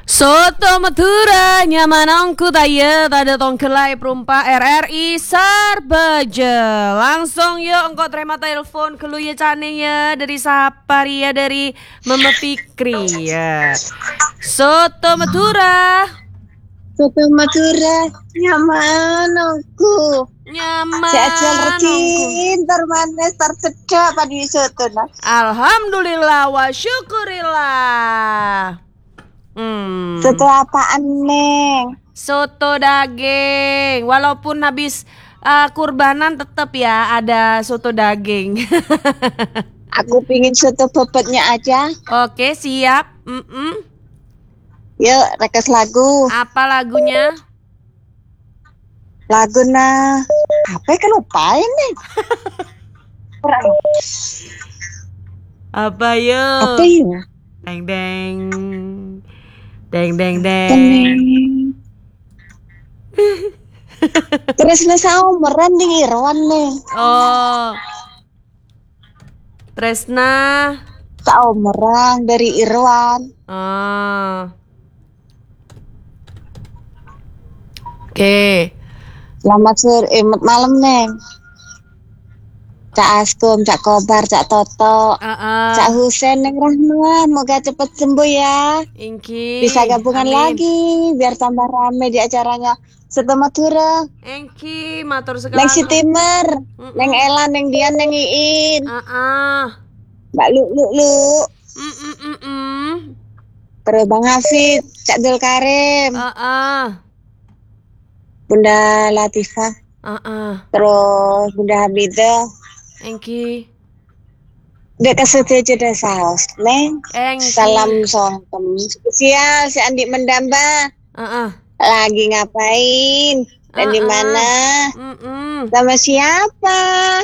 Soto Madura nyamanongku taya tada tongkelai perumpa RRI Sarbeje. Langsung yuk engkau terima telepon kelu ya cane ya dari Sapari ya dari Mama Fikri ya. Soto Madura. Soto Madura nyamanongku. Nyaman. Seajal rekin termanis tercedak padi soto nah. Alhamdulillah wa syukurillah. Soto apaan Neng? Soto daging. Walaupun habis kurbanan tetap ya ada soto daging. Aku pingin soto bobotnya aja. Oke siap. Yuk rekas lagu. Apa lagunya? Lagu nah apa kan lupain nih. Apa yuk? Apa ya? Deng deng. Deng deng deng. Terus nasa umuran di Irwan nih. Oh. Tresna. Seumuran dari Irwan. Oh. Oke. Selamat sore, malam Neng. Cak Askum, Cak Kobar, Cak Toto, Cak Husen, Neng Rahma, moga cepet sembuh ya. Inki. Bisa gabungan Amin. lagi, biar tambah rame di acaranya. Soto Madura, Inki, matur sekali. Neng Sitimer, Neng Ella, Neng Dian, Neng Iin, Mbak Lu, Terus Bang Hafid, Cak Dul Karim, Bunda Latifah, terus Bunda Hamidah. Engki. Dek kesetuju deh saus, Neng. Engki. Salam sontem. Spesial si Andi Mendamba. Lagi ngapain? Dan di mana? Sama siapa?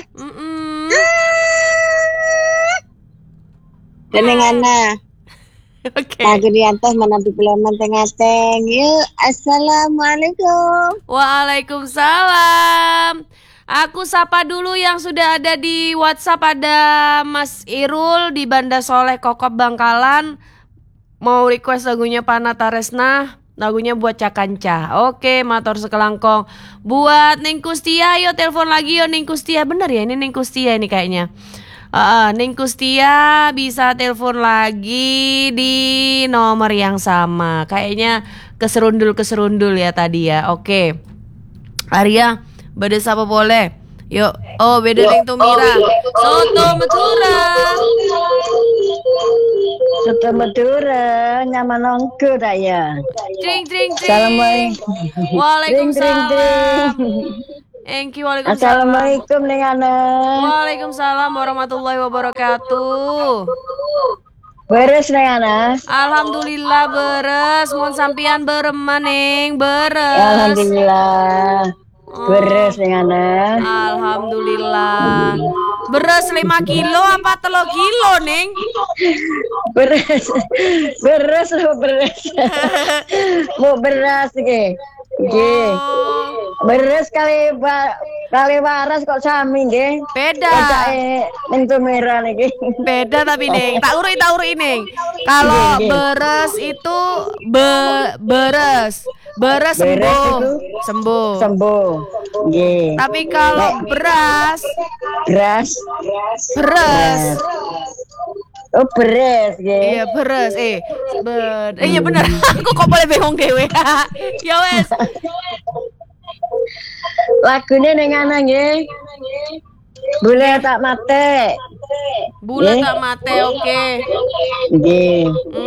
Dan yang mana? Oke. Lagi di atas menanti pelaman tengah-teng. Yuk, assalamualaikum. Waalaikumsalam. Aku sapa dulu yang sudah ada di WhatsApp. Ada Mas Irul di Banda Soleh Kokop Bangkalan. Mau request lagunya Pana Taresna. Lagunya buat Cakanca. Oke, matur sekelangkong. Buat Neng Kustia, yo telepon lagi yo Neng Kustia. Bener ya ini Neng Kustia ini kayaknya. Neng Kustia bisa telepon lagi di nomor yang sama. Kayaknya keserundul ya tadi ya. Oke. Arya, beda siapa boleh? Yuk. Oh, beda Neng Tumira. Soto Madura. Soto Madura nyamanongku dah ya. Tring tring tring. Assalamualaikum. Waalaikumsalam. Engki, waalaikumsalam. Assalamualaikum Neng Ana. Waalaikumsalam warahmatullahi wabarakatuh. Beres Neng Ana. Alhamdulillah beres. Mohon sampian bereman Neng, beres. Alhamdulillah. Beres Neng Ana. Alhamdulillah. Beres 5 kilo apa 3 kilo Neng? Beres. Mau beras ke? Beres kali waras kok sami nggih. Beda. Ning merah niki. Beda tapi Neng. Tak uri Neng. Kalau beres itu beres sembuh. Nggih. Tapi kalau beres. Oh beres nggih. Iya beres. Iya bener. Aku kok boleh bengong dewe. Ya wes. Lagune ning ana nggih. Bule tak mate. Oke. Nggih.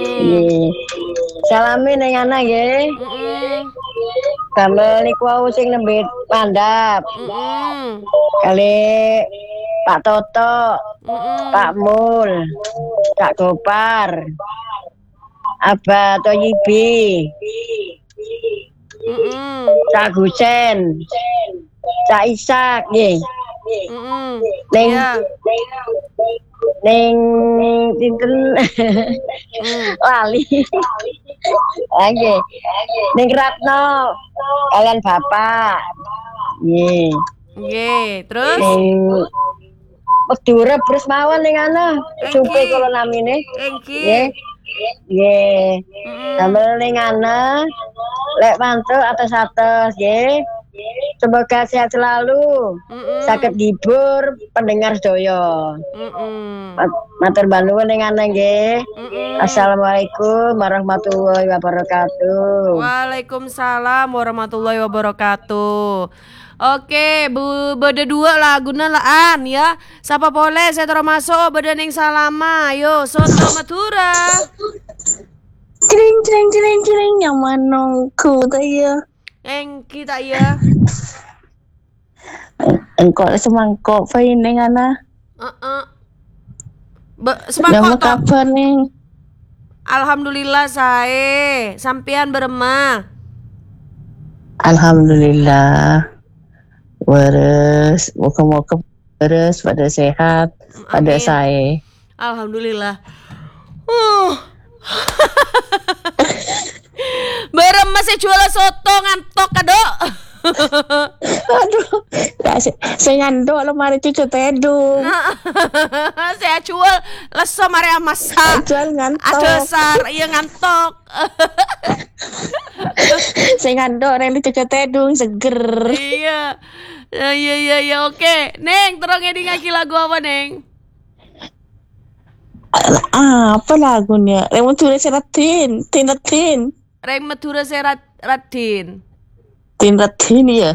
Salame ning ana nggih. Damel niku wau sing nembe pandap. Kali Pak Toto, Pak Mul, Kak Gopar, Abah Toyibi, Kak Gusen, Kak Isak, nggih. Neng dinten lali. Nggih. Neng Ratno, kalian Bapak. Nggih, terus Madura beres mawon ning ana. Supe kula namine. Engki. Nggih. Nggih. Damel ning ana lek mantuk atus-atus nggih. Semoga sehat selalu. Saged hibur pendengar sedaya. Matur nuwun ning ana nggih. Assalamualaikum warahmatullahi wabarakatuh. Waalaikumsalam warahmatullahi wabarakatuh. Oke, beda dua laguna laan ya. Siapa boleh saya taruh masuk beda ning salama. Yo, soto Madura. Cering yang manongku taya. Kita ya. Engkau semangkok pa ning ana. Semangkok toh. Kapan ning? Alhamdulillah saya sampean beremah. Alhamdulillah. Waras, moga-moga waras pada sehat, pada saya. Alhamdulillah. Beremah saya jual soto ngantok kadok. Aduh, saya ngandok lemari cucu tedung. Saya jual leso mari masak. Jual ngantok. Adesar iya ngantok. Saya ngandok reli cucu tedung seger. Iya oke. Neng, terus ngeding lagi lagu apa, Neng? Apa lagunya? Lemon Ture Seratin, Tinatin. Reng Madura Radin. Tinatin ya.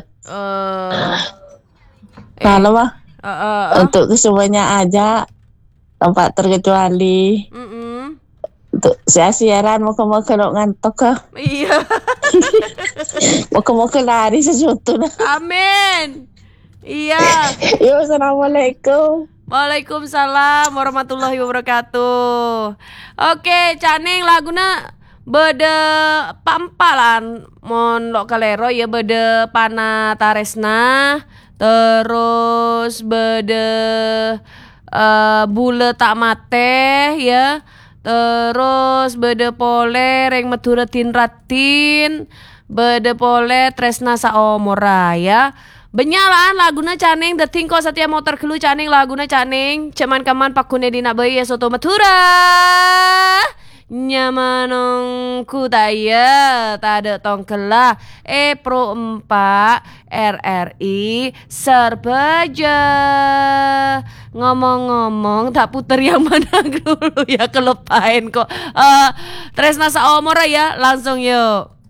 Kalau mah untuk kesemuanya aja tanpa terkecuali. Untuk saya siaran moga-moga lo ngantuk kah? Iya. Moga-moga lari sesuatu nah. Amin. Iya. Yo, assalamualaikum. Waalaikumsalam warahmatullahi wabarakatuh. Oke, Caning laguna bede pampalan mon lo kalero ya bede Pana Taresna, terus bede bule tak mate ya, terus bede pole reng Madura Tinratin, bede pole Tresna Saomora ya. Benyalaan laguna Caning deting kok setia motor kelu Caning laguna Caning ceman kaman pakune dina bayi ya soto Madura nyamanong kudaya tada tongkelah Pro 4 RRI Serbaja. Ngomong-ngomong tak puter yang mana dulu ya, kelupain kok. Tresna Saomora ya, langsung yuk.